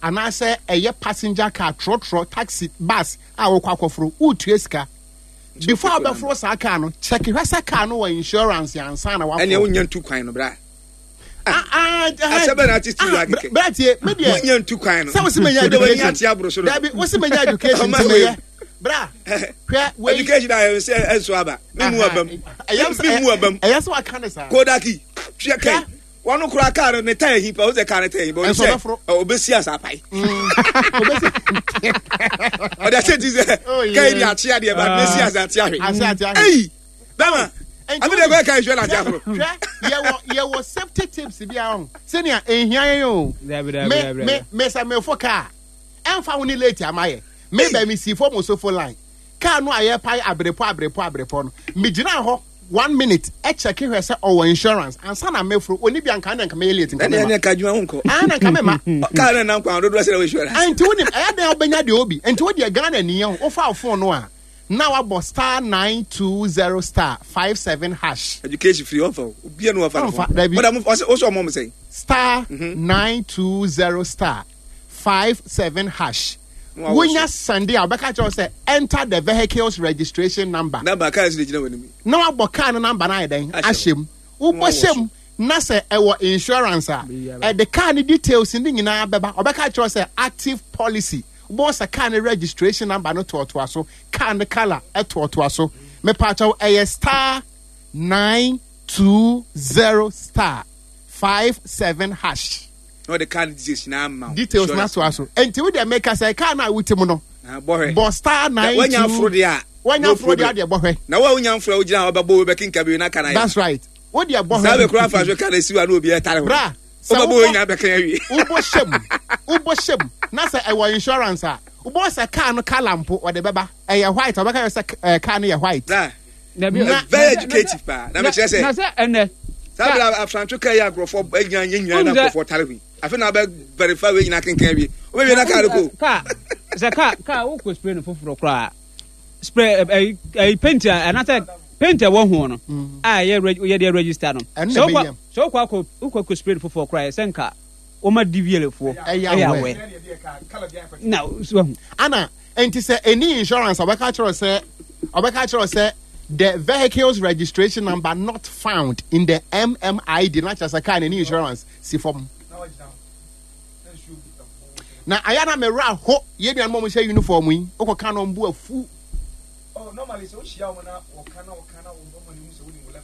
and I say a passenger car, trotro, taxi, bus, I will call for Utueska. Before I froze a car, check if I can or insurance and sign a and you won't too kind of bra. I said, but yeah, maybe too kind. So what's my education? Bra, education I say as Swaba. I also can't say Kodaki. Check. One crack out on the tire heap of the car table. Obesias are pie. I said, Kaya Chia, but Messias at Yari. Hey, Bama. I'm going to go casual. Yeah, was safety tips to be on. Senior, and here you Miss Amelfoka. I'm found later, my. Maybe me see for most of line. Car no air pie abrepo. Mijina ho 1 minute. Check her say our insurance and son am for only be an kind and chameleon. And then Kaju uncle. And come Car and uncle do insurance. And told him I had been the obi and told your gun and neon of our phone noir. Now about star 920 star 57 hash. Education free offer. Be no offer. But I'm also mom say star 920 star 57 hash. When you Sunday, I'll back at you say enter the vehicle's registration number. Number car is with me. No about car number nine then. Ashim. Ubashim. Nasa our insurance. The car details in the Baba. I'll back at you say active policy. Boss a car registration number no to us so can the color at to us so. Me part of a star 920 star 57 hash. No, the card is now details not to us. Until they make us a car now with him. No, boss star 9. When you're for the when you're for the boy. Now, when you're for the baking cabin, that's right. What your boy have a craft as you can see, I will be a time. Bra, so Uboshim, Nasa, our insurance. Ubos a car no calampo or the baba, a white, or a car near white. Very educative, pa. Now, say, and I've trying to carry a for begging for television. I think I verify when I can carry. Where you go? Car, who spray for cry. Spray a painter, another painter one horn. I register them. And so, who could spray for cry, and car. Oma DVL for now, Anna, and to say any insurance, our say, the vehicle's registration number not found in the MMID, not just a kind of insurance. See from now, I am a ra ho, yet and mom say uniform wing, or can on board fool. Oh, normally, so she or cannot left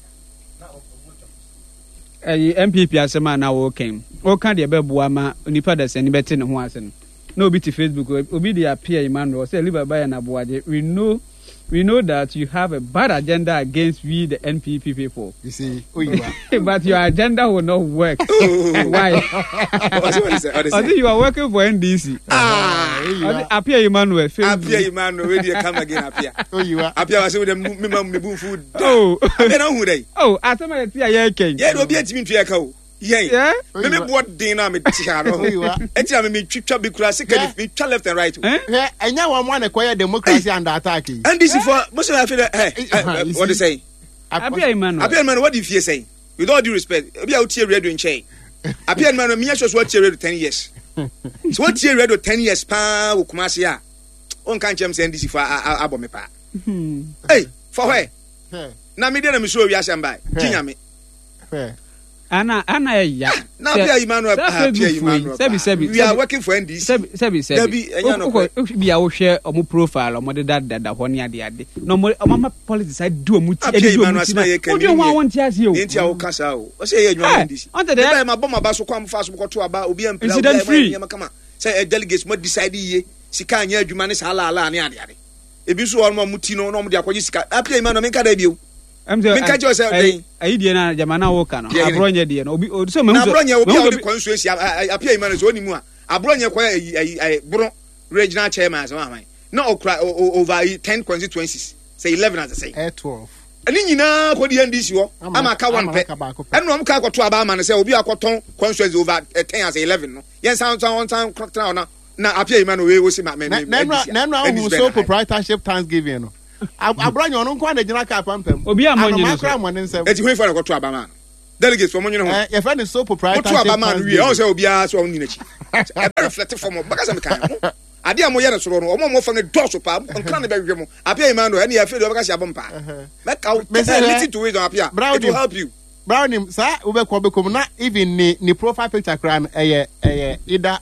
from right now. MPP as a man now came. All kind of bebuama, Unipadas and Betting and Watson. No bit Facebook, will be the appear Emmanuel, say live by an abuade. We know that you have a bad agenda against we, the NPP people. You see, who you are. But your agenda will not work. Why? I think you are working for NDC. Appear Emmanuel. Appear Emmanuel, where do you come again? Appear. Oh, you are. Appear, I say with the food. Oh, I don't know. Oh, I thought I came. Yeah, will be a team to a cow. Yeah, maybe what dinner me Tiano. Actually, me trip be classic if me turn left and right. And now I want to acquire democracy and attacking. And this is for most of I feel what to say. Appear man, what do you say? With all due respect, be out here ready in chain. Appear man, me just what here 10 years. So what here ready 10 years pa ukumasia. On can't jam send this for abomepa. Hey, for where? Na me dey na me show we asamba. Ginya me. Anna, yeah. Now, Emmanuel, Sebi. We are working for NDC. Sebi. Be our share or more profile or more that 1 year. No more, Mama politics. I do a much. I don't want to ask you. Ain't your casa? What's say you are this? Under the my bomber bus will come fast to about Obi and incident free. Say a delegates what decide ye. Sikanya, Jumanis Hala, and Yadi. If you saw more Mutino, no, they are quite appear, man, make a debut. I'm saying, I did a Jamana Wokan, Abronia, dear, or some Abronia will be constituency. I appear man is only more. Abronia, a bro, regional chairman, no cry over 10 constituencies, say 11 as I say. 12. And then you know what the end is you. I'm a Kawan pet. And one car to Abama and say, will be a cotton constituency over 10 as 11. Yes, sounds on time, clock down. Now, appear man, we will see my man. None so proprietorship Thanksgiving. I brought you on quite a Janaka Pampem. Obi Amon, it's way for a Delegates from your friend is so proprietorship. We also be asked on unity. e be reflect from baka se me kan ho ade a mo ye no so no omo fa ne doso pa nkran ne be hwe mo apia Emmanuel ene ya fe do baka se abompa make out listen to it apia it will help you Brownie sir we be ko na even ni profile picture kran either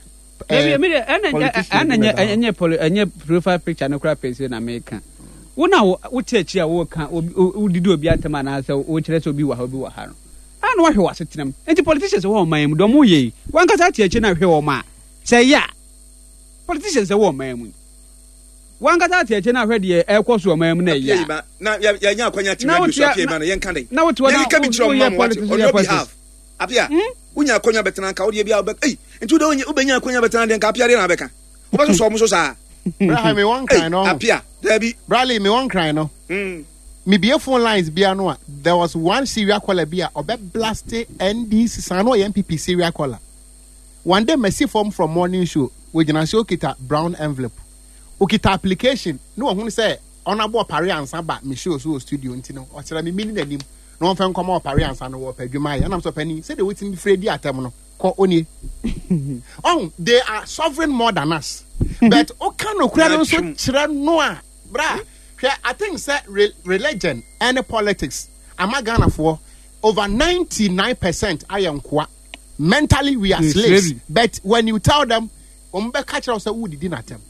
enye profile picture no kra pese na make wona wo techi a wo ka udidi obi atema na asa wo kire se obi wa ha no ana wo hwe wasetenam enti politicians wo man mu do mo ye wankasa techi na hwe wo ma say ya politicians wo man mu wankasa techi na hwe de ekoso man mu na ya na ya nya akwanya timi so apia man yen kan dai na wo to na ka bi tro mo on behalf apia unya akwanya betena ka wo de bia wo enti wo ubenya akwanya betena de ka apia de na beka wo so mo so sa Brahim me one cry no. Apia, Debbie. Bradley me one cry no. Me be phone lines be no. There was one serial caller be obe blasted NDC Sano MPP serial caller. One day me see form from morning show we gina show kita brown envelope. Okita application no hu say onabo pare ansa ba me show so studio ntino. O tira me mini nanim. No one fan come up pare ansa no wo padwuma ya. Na so pani say the wetin Freddy atem no. Ko oni. Oh, they are sovereign more than us. But okano kura so chira no a bra I think say religion and politics amagana for over 99% ayankoa mentally we are slaves but when you tell them ombe catch us who did not them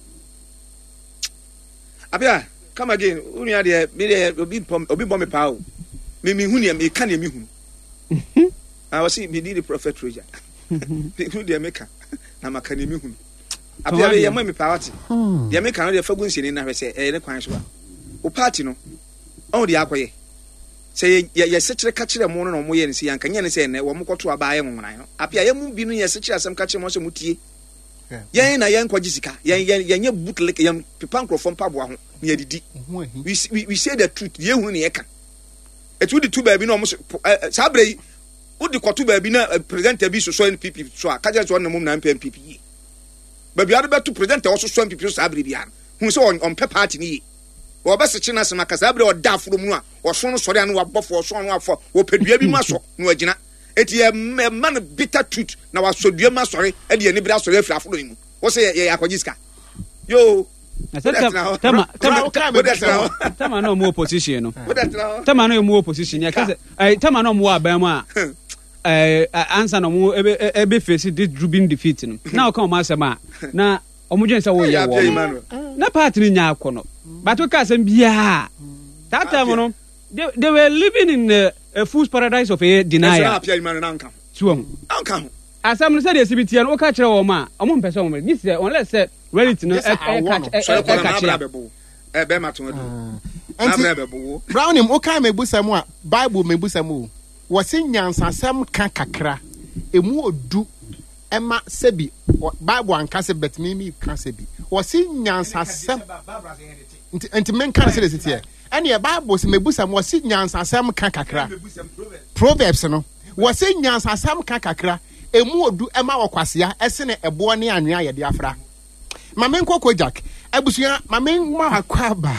abia come again unia de obi bomb power me hu ne me kan ne me hu I was see me the prophet Roger who dey make na makane me hu apia ye mo me party dey make no dey fagun sini na hwese ne kwan so o party no on dey akoye say ye sekire ka kire mo no mo ye ne si yanka nye ne say ne wo mo koto aba ye nwona no apia ye mu bi no ye sekire asem ka kire mo so mutie ye na ye nkwaji sika ye nye bootleg ye pepa nkrofo mpa bo ho ne didi we say the truth ye hu ne ye ka etu di tu ba bi no mo sabre udi kwato ba bi na president bi so NPP so aka je so na mum na NPP ba bi ado beto president wo so NPP so sabre bi an hu so on pe party ni wo ba se china se maka sabre o da afro mu a wo so no sori an wo bofo so no afo wo pedua bi ma so no agina eti e man bitter truth na wa so dua ma sori e de ani bra sori afra afro mu wo se ye akwajiska yo tama no mo opposition no tama no mo opposition ya kaze tama no mo aban a answer no mo ebe face this drooping defeat no na o kan ma asema na omudwen se wo ye wo na part ni nya akono but o ka asem bia that time no they were living in a fool's paradise of a denial suom anka asam no se de sibitia no o ka kire wo ma omo mpese wo ni se unless say reality no be mato adu Brownie o ka megusam a Bible megusam o wose nyansasem ka kakra emu odu ema sebi Bible ankase betmimi ka sebi wose nyansasem enti men kan se desie ene Bible se megusam wose nyansasem ka kakra Proverbs no wose nyansasem ka kakra emu odu ema wokwasea esene ebo ne anwea ye de afra mame nkoko Jack abusuya mame ma akwaba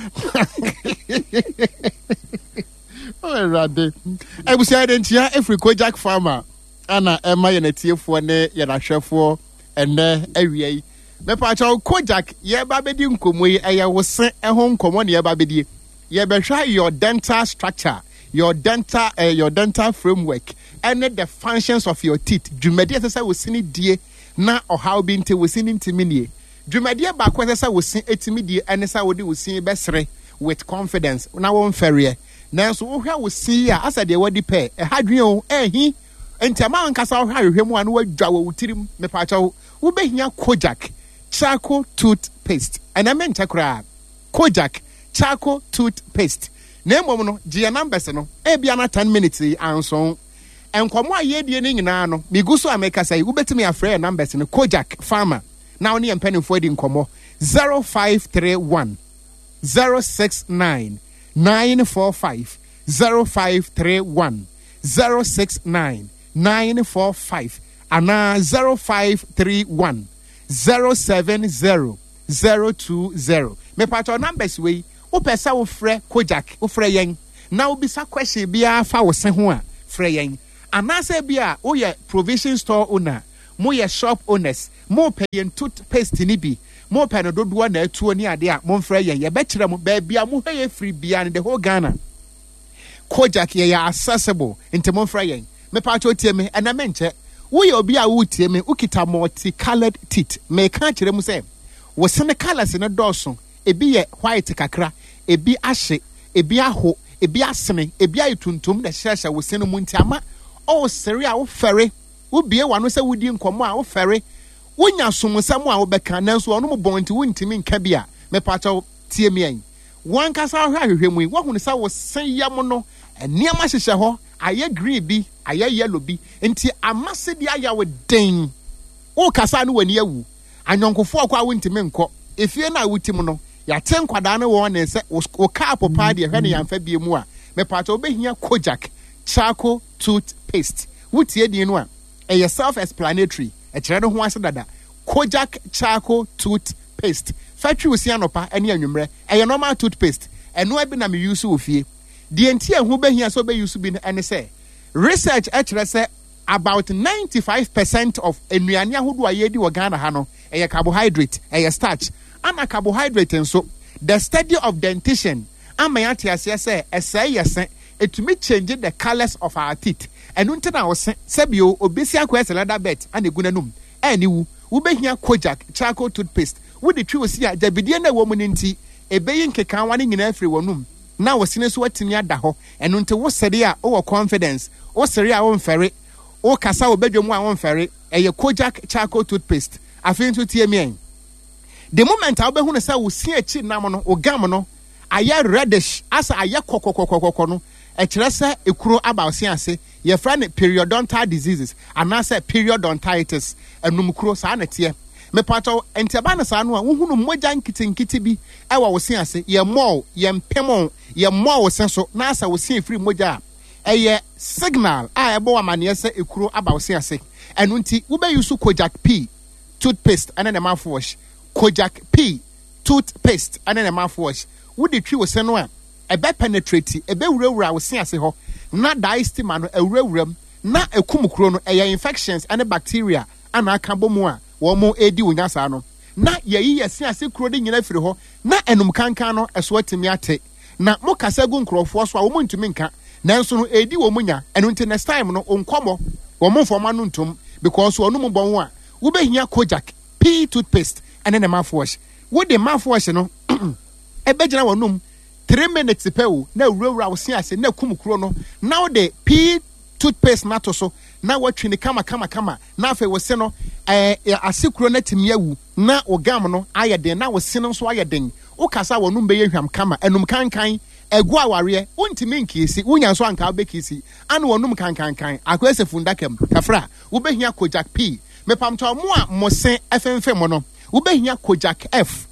oh rade abusuya dentia Africa Jack farmer ana ema ye natiefo ne ye nahwefo ene awie me pa cha Kojak ye ba bedi nkomo yi eye wose ehon nkomo ne ye ba bedi ye behwa your dental structure your dental framework and the functions of your teeth dwumadi ese wosini die na ohaw bi nte wosini ntiminie dwumadi ba kwa ese wosin etimidie ene sa wodi wosin besre with confidence na won ferie nanso wo hwa wosin a asa de wadi pe hadwen o ehi ntama ankasa wo hwa hwehwemu anu wadwa wo tirim me pa cha wo behia Kojak charcoal toothpaste and amen takra Kojak charcoal toothpaste na emom no gia numbers no e bia na 10 minutes anso enkomo ayedie ne nyina no miguso ameka sai ubetimi afre numbers no Kojak farmer now ni empanimfo di nkomo 0531 069 945 0531 069 945 ana 0531 070 020 me pato numbers we o pesa wo frɛ Kojak wo frɛ yen na wo bisa question bia fa wo se ho a frɛ yen anase bia wo ye provision store owner mo ye shop owners mo pay yen toothpaste ni bi mo pay no dodo na atuo ni ade a mo mfra yen ye be kire mo ba bia mo hwe free bia in the whole Ghana Kojak ye accessible into mo mfra yen me pa cho tie me na menche wo ye obi a wo tie me ukita multi-colored teeth me ka kire mu say wo sene colors ne dɔso ebi ye white kakra ebi ahye ebi aho ebi asene ebi ayituntum na hyehye wo sene mu ntiama o sere a wo fere wo bie wano sɛ wodi nkomo a wo fere wonya somusam a wo bɛka nanso ɔno mo bɔnti wontimi nka bia me pacho tie me an wan kasa ahwehwɛ mu wo hunu sɛ wo sen yam no eniama hyehyɛ hɔ aye green bi aye yellow bi enti amase di aya wo den wo kasa no wani awu anyonkofo akwa wontimi nkɔ efie na wotim no ya ten kwada no wo ne sɛ wo ka popa de hwɛ ne yamfa bie mu a me pacho obehia Kojak charcoal toothpaste wotie din no a a self-explanatory a channel who answered that Kojak charcoal toothpaste factory was anopa any anumre a normal toothpaste and no be na me use of ye the entire who be here so be use be and say research actually say about 95% of enuania who do ayedi wa Ghana hano a carbohydrate a starch and a carbohydrate and so the study of dentition amayati say yes it to me change the colors of our teeth and until now sebio obesia kwese leather bet and egunanum eni wo behia Kojak charcoal toothpaste wo de twi osia dabidie na wo mu nti ebeyin kekan wane nyina afiri wonum na wo sine so watimi ada ho eno nti wo sere a wo confidence wo sere a wo mfere wo kasa wo bedwom a wo mfere eye Kojak charcoal toothpaste afin to tie me the moment a wo behu na say wo sia chi nam no wo gam no aye reddish asa aye kokokokokoko no ekire se ekuro abawse ase ye fra ne periodontal diseases anase periodontitis enumkuro sa na tie me pato entiaba na sa no a wohunu moja nkitinkiti bi ewa wo se ase ye mall ye mpemon ye mall wo se so na asa wo se free moja eye signal a ebo amane se ekuro abawse ase enu nti wo be use Kojak P toothpaste and na mouthwash Kojak P toothpaste and na mouthwash wo de twi wo se no a ebe penetrate ebe wurawura wo se ase ho na diastema no awurawuram na ekumukuro no eye infections and bacteria ana aka bomu a wo mo edi wonyasa no na yeyi yesi ase kuro de nyina firi ho na enum kankan no eso atimi ate na mo kasa gu nkrofo so a wo mo ntumi nka nanso no edi wo munya eno nti next time no onkomo wo mo foma no ntom because wo no mo bon a wo behia Kojak P toothpaste and then mouthwash wo de mouthwash no ebe gina wonum 3 minutes pew na wurawura wo se ase na kumukuro no now the P toothpaste na to so na watwi ne kama na afa wo se no asekuro na timi awu na ogam no ayeden na wo se no so ayeden wo kasa wo num be yehwam kama enum kankan egu aware wontimi nkisi wonya so anka obekisi anu wonum kankan akwese fundakam kafra wo behia Kojak P mepamto mo a mo se FMFM no wo behia Kojak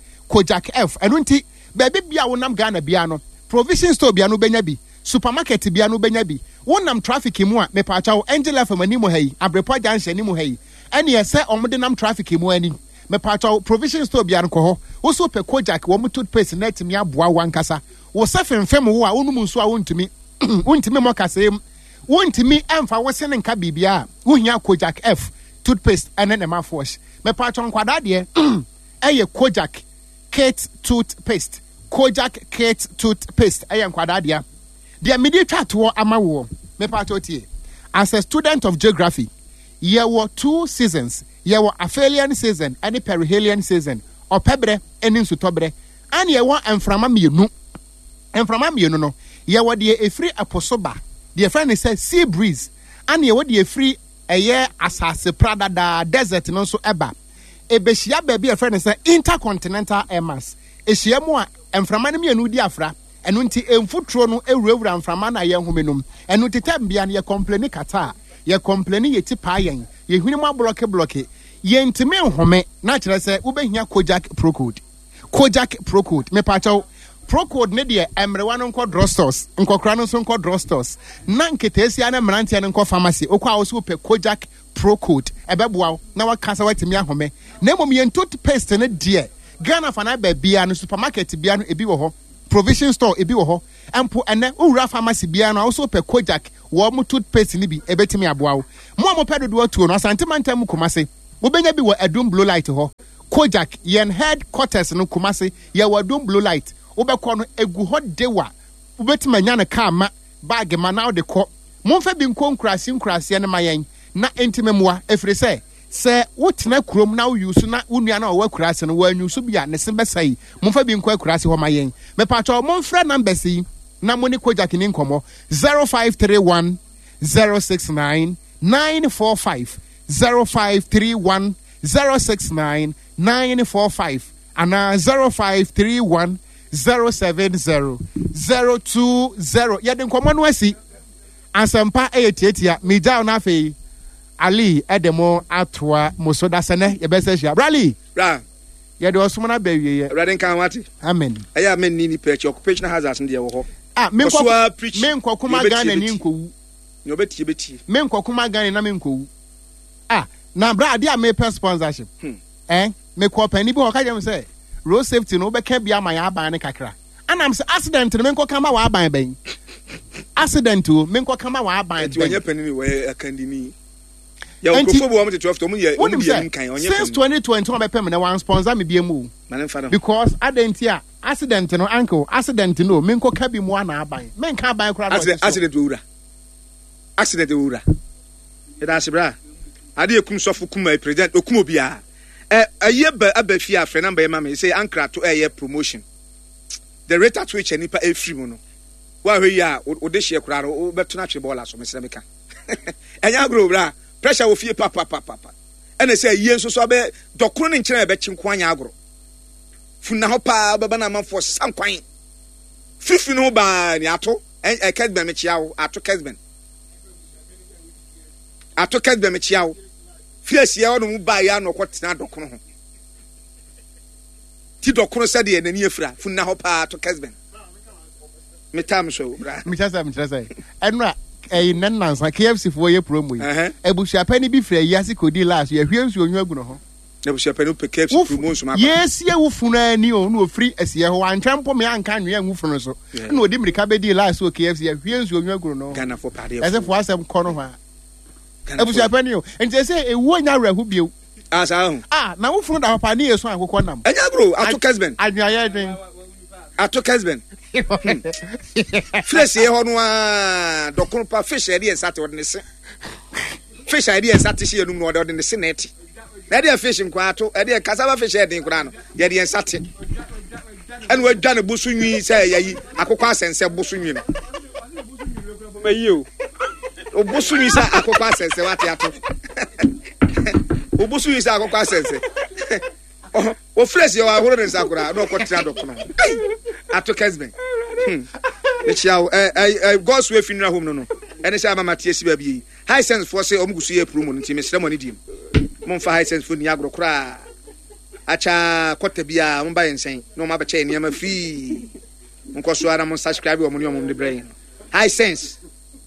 F enu nti baby bia wonam Ghana bia no provision store bia no benya bi supermarket bia no benya bi wonam traffic mu a mepacha wo Angela famani mu hayi abrepo junction ni mu hayi ene yese omde nam traffic mu ani mepacha wo provision store bia no ko ho wo so pe Kojak wo mu toothpaste na timi aboa wankasa wo sefemfem wo a wonum nso a wontimi mo kasem wontimi emfa wo se ne nka bibia wo hia Kojak F toothpaste ene ne mouthwash mepacha nkwada de eye Kojak Kate toothpaste Kojak Kate toothpaste ayan kwadadia dia midi twatwo amawo me pachotie as a student of geography there were 2 seasons there were aphelian season and perihelion season opebre eni nsutobre and there were emframa mienu no there were the efri aposoba the friend is sea breeze and there were the efri eye asase prada da desert no so eba ebehia baby a friend is intercontinental air mass ehia mu a emframa ne mienu di afra enu nti emfutro no ewurawura mframa na ye homenum enu tetem bia ne ye complain kata ye complain ye ti pa yen ye hwini mu block ye ntime nhome na kire se wo behia Kojak Pro Code me pa chaw Pro Code ne de emrewa no nko drugstores nkokra no so nko drugstores na nketesi ana mrantia no nko pharmacy okwa wo so pe Kojak Pro Code ebeboa na wakasa watimi ahome na mom ye toothpaste ne de Ghana fa na ba bia no supermarket bia no ebi wo ho provision store ebi wo ho empo ene owura pharmacy bia no also pe Kojak wo mo toothpaste ni bi ebetimi aboa wo mo mo pedo do tuo no asante mantam Kumase obenya bi wo Adum Blue Light ho Kojak yen headquarters no Kumase ye wo Adum Blue Light obekọ no egu ho dewa obetimi anya ne car ma bag ma na de kọ momfa bi nkrasi ne mayen na entimemwa efre se wotena kurom na wo use na wonua na wo akurase no wanyu so bia ne se besai momfa bi nkọ akurase ho mayen me pacho momfra numbers yi na mo ne Kojak ni nkomo 0531 069 945 0531 069 945 ana 0531 070 020 yede nkomo no asi Asampa eyetiatia mijao na afei Ali edemo atwa musoda sene yebese hia brali bra yede osoma na bawie ye brother kan wati amen aya men ni perch occupational hazards ndi wo ho menkokuma Ghana ni nkowu ni obeti menkokuma Ghana na menkowu na bra ade a me per sponsorship me ko pani bi ho ka jem say road safety no beka bia ma ya aban ne kakra anam say accident no menkoka ma wa aban ben accident o menkoka ma wa aban ben onye pani ni we akandini ya okofo bo am 12 to mu ye oni bi am kan onye since 2020 on be pem na one sponsor me bi mu because adentia accident no uncle accident no menkoka bi mu ana aban menka aban kra accident owura eda sibra ade ekum sofo kuma president okum obia aye ba abafi afre number e ma me say ankra to aye promotion the rate at which any pa e free mu no wa hwe ya o de hye kura ro beto na twe ball so me sere meka enya gro bra pressure wo fie papa ene say ye nso so be dokoro ne nkire be chinko anya agro funa ho pa baba na manfo sankwan fifi no ba ni ato kesben me chia wo ato kesben me chia wo fiesi ya no mu ba ya no kwotena dokoro ho ti dokoro sɛ de nani afira funa ho pa to kesben metam so bra mitasa enra nanansa KFC fo ye promo yi ebusua pani bi fra yi ase kodi last ye hwie nsu onyu agu no ho ebusua pani pe KFC promo so ma yes ye wo funa ni o no ofri asiye ho antwampo me anka nwe anwu funu so na odi mirika be di last o KFC ye hwie nsu onyu agu no Ghana for pade ese fo asem kɔ no ha ebusua pani o enti se ewu nya rahu bio na wo funu da papa ni yeso akokɔ nam enya bro ato kesben adwaye den ato kesben fresh ye ho no dokoro pa fish ide ensate wo de ne se fish ide ensate she enum no de ne se net na de fish nkwa ato ide cassava fish ide nkura no ye de ensate enu adwa ne busu nwi say yayi akokɔ asense busu nwi no mayo obusu nwi sa akokɔ asense wate ato obusu nwi sa akokɔ asense o fresh ye wa horo ne sakura no ko tira dokoro ato kesben me chiao God's way funeral home no ene sha mama tie si ba bi high sense for say omugusu ye promo nti me sere mo ni dim mo fa high sense for ni agro kra acha kwota bia mo ba yensen no ma ba che ni ama fi nko so ara mo subscribe o mo ni o mo de brain high sense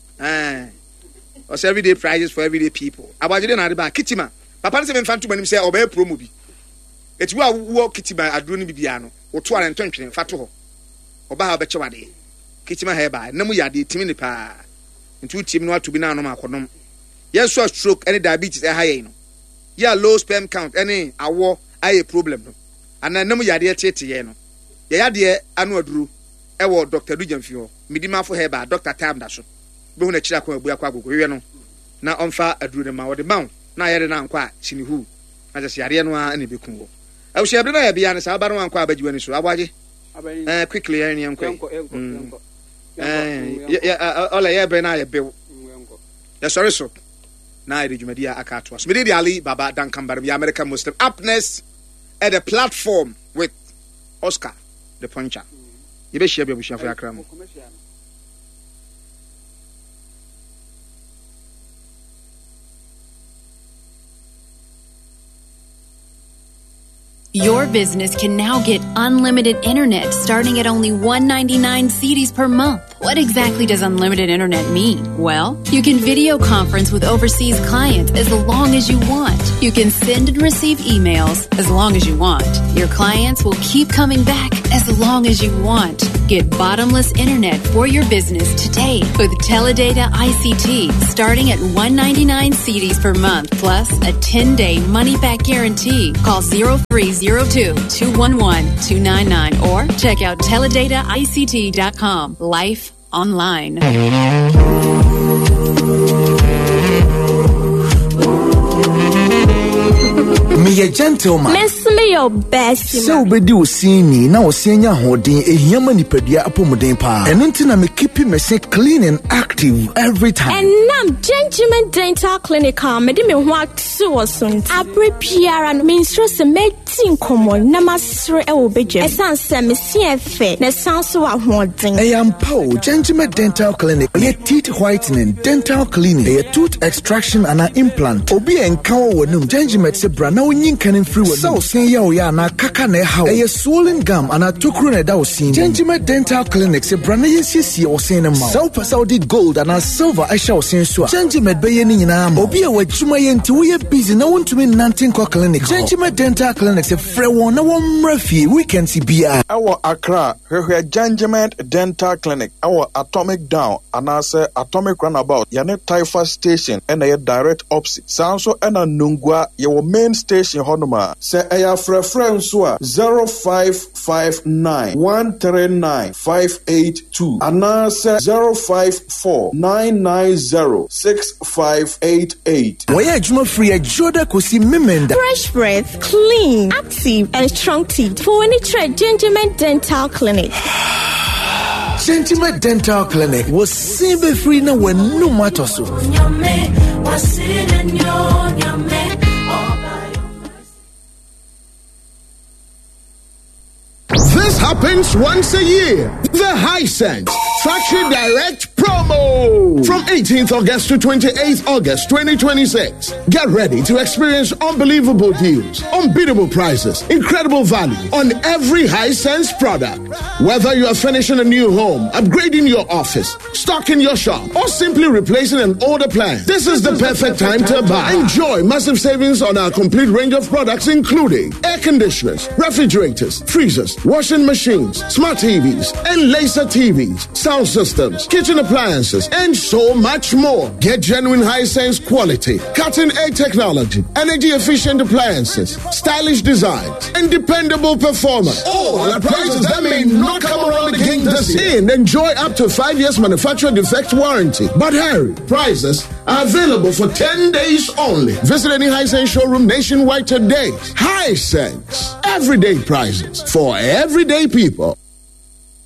or everyday prizes for everyday people abajide na de ba kitima papa se me fantu manim say obey promo bi etu a wo kitima aduro ni bibia no wo to ara ntontwene fato ho oba ha beche wade kitima ha ba namu yade timi ni pa ntu timi no atobi na no makonom yes stroke any diabetes e high no ya low sperm count any awo aye problem no ana namu yade tete ye no ya yade anu aduru e wo Dr. Dujamfi ho midimafo ha ba Dr. Tam da so be hu na kira kwa abu akwa agogo we no na onfa aduru ne ma wo de bawo na yade na nkwa sinihu na just yade no a ne bekun wo e wo shebre na ya bia ne sa ba no ankwa abajiwa ni so abwaje quickly any uncle all ya be na ya be ya sorry so na ide jumadia akato so me Ali Baba Duncan Barbi American Muslim upness at the platform with Oscar the Puncher you be share be busha for akram Your business can now get unlimited internet starting at only $1.99 cedis per month. What exactly does unlimited internet mean? Well, you can video conference with overseas clients as long as you want. You can send and receive emails as long as you want. Your clients will keep coming back as long as you want. Get bottomless internet for your business today with Teledata ICT, starting at $199 CDs per month, plus a 10-day money-back guarantee. Call 0302-211-299 or check out teledataict.com. Life online. Me a gentleman. Miss me your best. So be do see me now senior holding a human pedia upon pa. And until I keep me say clean and active every time. And now Gentleman Dental Clinic me me what so soon. Abre Pierre and minstrels meeting common namasre e obeje. Esan se me CFA na san so ahoden. I am Paul Gentleman Dental Clinic. A teeth whitening dental cleaning. A tooth extraction and an implant. Obi encounter wonum Gentleman se brana yin canin free one. So say ya na kaka ne how. A swollen gum and a tokru ne da osin. Gentleman Dental Clinic se brana yesi o sen ma. So Saudi gold and a silver I shall sen so. Gentleman be ni na obi a wajuma yenti we busy na want to me nantin ko clinic. Gentleman Dental Clinic se free one na one refi weekend si bia. Our Accra here Gentleman Dental Clinic. Our Atomic Down and I say Atomic Runabout. Yane Taifa Station and a direct opposite. Sanso and a Nungwa your main station honoma. Say a friends 0559 139 582 and I say 054 990 6588. Why juma free a joda kosi memenda. Fresh breath, clean, active, and strong teeth for any trade Gentleman Dental Clinic. Gentleman Dental Clinic was simple free now when no matter so. This happens once a year. The Hisense Factory Direct promo from 18th August to 28th August 2026. Get ready to experience unbelievable deals, unbeatable prices, incredible value on every Hisense product. Whether you are finishing a new home, upgrading your office, stocking your shop, or simply replacing an older plan, this is the perfect time to buy. Enjoy massive savings on our complete range of products, including air conditioners, refrigerators, freezers, washing machines, smart TVs, and laser TVs, sound systems, kitchen appliances, and so much more. Get genuine Hisense quality, cutting-edge technology, energy-efficient appliances, stylish designs, and dependable performance. All at prices that may not come around again this year. And enjoy up to 5 years manufacturer defect warranty. But hurry, prices are available for 10 days only. Visit any Hisense showroom nationwide today. Hisense, everyday prices for everyday people.